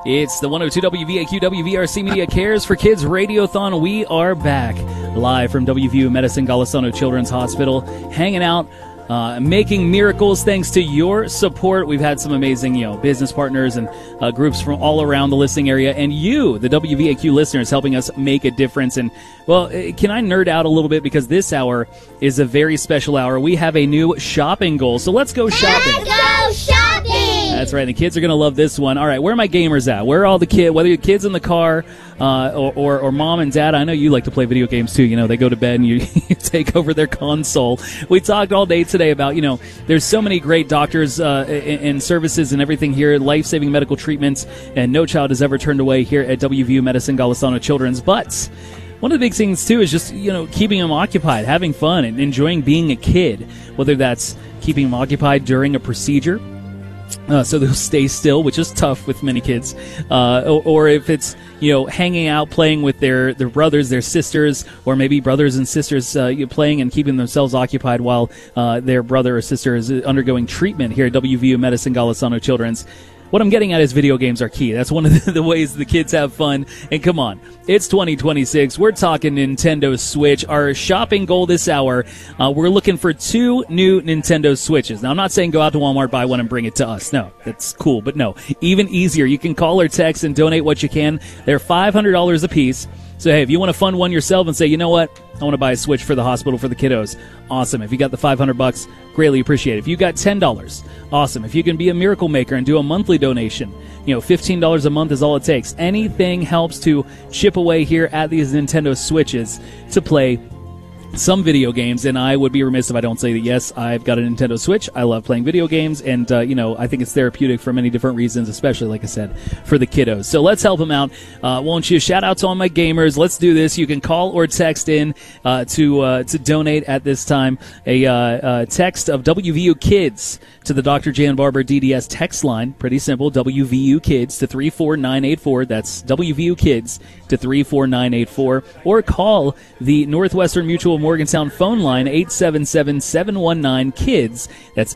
It's the 102 WVAQ WVRC Media Cares for Kids Radiothon. We are back live from WVU Medicine Golisano Children's Hospital, hanging out, making miracles thanks to your support. We've had some amazing, business partners and groups from all around the listening area, and you, the WVAQ listeners, helping us make a difference. And, well, can I nerd out a little bit, because this hour is a very special hour. We have a new shopping goal, so let's go shopping. Let's go shopping! That's right. The kids are going to love this one. All right, where are my gamers at? Where are all the kids, whether you're kids in the car or mom and dad? I know you like to play video games too. They go to bed and you take over their console. We talked all day today about, there's so many great doctors and services and everything here, life-saving medical treatments, and no child is ever turned away here at WVU Medicine Golisano Children's. But one of the big things, too, is just, keeping them occupied, having fun, and enjoying being a kid, whether that's keeping them occupied during a procedure, so they'll stay still, which is tough with many kids, or if it's, hanging out, playing with their brothers, their sisters, or maybe brothers and sisters playing and keeping themselves occupied while their brother or sister is undergoing treatment here at WVU Medicine Golisano Children's. What I'm getting at is video games are key. That's one of the ways the kids have fun. And come on, it's 2026. We're talking Nintendo Switch. Our shopping goal this hour, we're looking for 2 new Nintendo Switches. Now, I'm not saying go out to Walmart, buy one, and bring it to us. No, that's cool. But no, even easier. You can call or text and donate what you can. They're $500 a piece. So, hey, if you want to fund one yourself and say, you know what, I want to buy a Switch for the hospital for the kiddos, awesome. If you got the $500, greatly appreciate it. If you got $10, awesome. If you can be a miracle maker and do a monthly donation, $15 a month is all it takes. Anything helps to chip away here at these Nintendo Switches to play some video games, and I would be remiss if I don't say that, yes, I've got a Nintendo Switch. I love playing video games, and, I think it's therapeutic for many different reasons, especially, like I said, for the kiddos. So let's help them out. Won't you? Shout out to all my gamers. Let's do this. You can call or text in to donate at this time. A text of WVU Kids to the Dr. Jan Barber DDS text line. Pretty simple. WVU Kids to 34984. That's WVU Kids to 34984. Or call the Northwestern Mutual Morgantown phone line, 877-719-KIDS. That's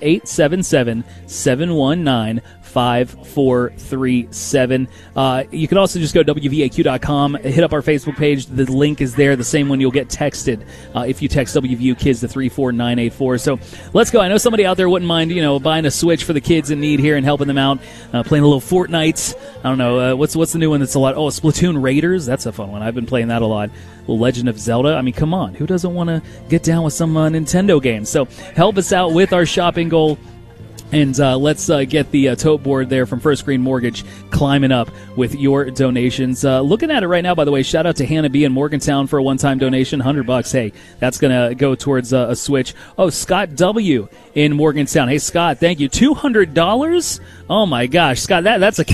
877-719-5437. You can also just go to WVAQ.com, hit up our Facebook page. The link is there, the same one you'll get texted if you text WVU Kids to 34984. So let's go. I know somebody out there wouldn't mind, buying a Switch for the kids in need here and helping them out, playing a little Fortnite. I don't know, what's the new one that's a lot? Oh, Splatoon Raiders. That's a fun one. I've been playing that a lot. Well, Legend of Zelda. I mean, come on. Who doesn't want to get down with some Nintendo games? So help us out with our shopping goal. And let's get the tote board there from First Green Mortgage climbing up with your donations. Looking at it right now, by the way, shout out to Hannah B. in Morgantown for a one-time donation, $100. Hey, that's going to go towards a Switch. Oh, Scott W. in Morgantown. Hey, Scott, thank you. $200? Oh, my gosh. Scott, that's a